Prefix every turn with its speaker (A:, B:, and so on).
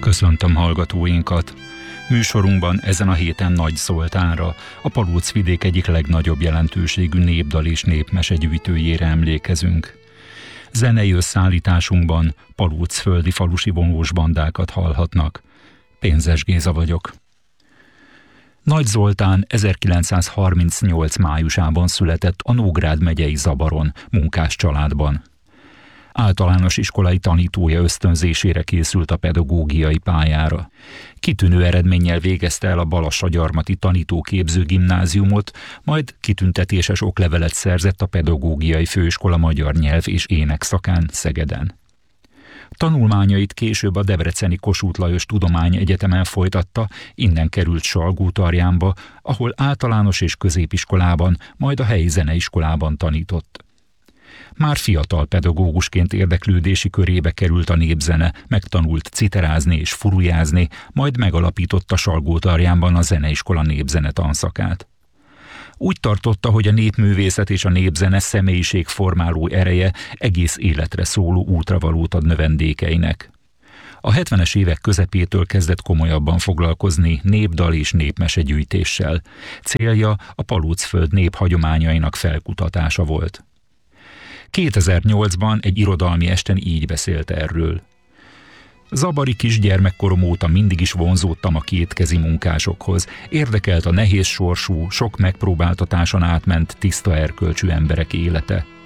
A: Köszöntöm hallgatóinkat! Műsorunkban ezen a héten Nagy Zoltánra, a Palóc-vidék egyik legnagyobb jelentőségű népdal és népmese gyűjtőjére emlékezünk. Zenei összeállításunkban palócföldi falusi vonós bandákat hallhatnak. Pénzes Géza vagyok. Nagy Zoltán 1938 májusában született a Nógrád megyei Zabaron, munkás családban. Általános iskolai tanítója ösztönzésére készült a pedagógiai pályára. Kitűnő eredménnyel végezte el a Balassagyarmati Tanítóképző Gimnáziumot, majd kitüntetéses oklevelet szerzett a Pedagógiai Főiskola magyar nyelv és ének szakán Szegeden. Tanulmányait később a debreceni Kossuth Lajos Tudományegyetemen folytatta, innen került Salgótarjánba, ahol általános és középiskolában, majd a helyi zeneiskolában tanított. Már fiatal pedagógusként érdeklődési körébe került a népzene, megtanult citerázni és furujázni, majd megalapította Salgótarjánban a zeneiskola népzene tanszakát. Úgy tartotta, hogy a népművészet és a népzene személyiségformáló ereje egész életre szóló útravalót ad növendékeinek. A 70-es évek közepétől kezdett komolyabban foglalkozni népdal és népmesegyűjtéssel. Célja a Palócföld néphagyományainak felkutatása volt. 2008-ban egy irodalmi esten így beszélt erről. Zabari kisgyermekkorom óta mindig is vonzódtam a kétkezi munkásokhoz. Érdekelt a nehéz sorsú, sok megpróbáltatáson átment tiszta erkölcsű emberek élete.